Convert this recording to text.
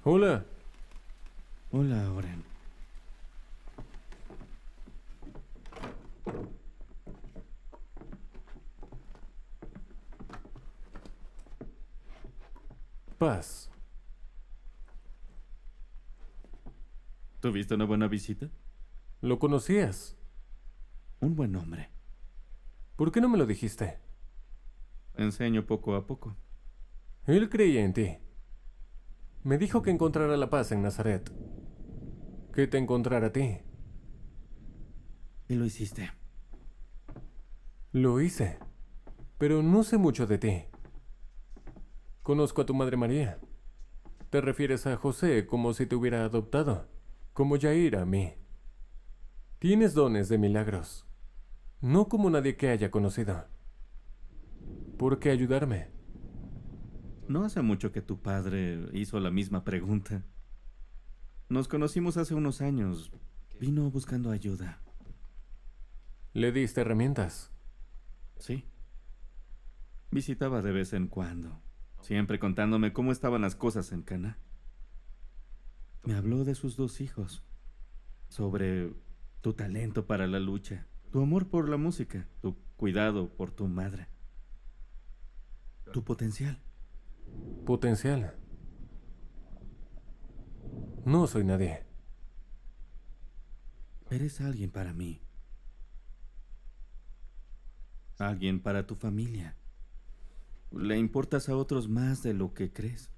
Hola. Hola, Oren. Paz. ¿Tuviste una buena visita? ¿Lo conocías? Un buen hombre. ¿Por qué no me lo dijiste? Enseño poco a poco. Él creía en ti. Me dijo que encontrara la paz en Nazaret. Que te encontrara a ti. Y lo hiciste. Lo hice. Pero no sé mucho de ti. Conozco a tu madre María. Te refieres a José como si te hubiera adoptado. Como Yair a mí. Tienes dones de milagros. No como nadie que haya conocido. ¿Por qué ayudarme? No hace mucho que tu padre hizo la misma pregunta. Nos conocimos hace unos años. Vino buscando ayuda. Le diste herramientas. Sí. Visitaba de vez en cuando, siempre contándome cómo estaban las cosas en Cana. Me habló de sus dos hijos, sobre tu talento para la lucha, tu amor por la música, tu cuidado por tu madre, tu potencial. Potencial. No soy nadie. Eres alguien para mí, alguien para tu familia. Le importas a otros más de lo que crees.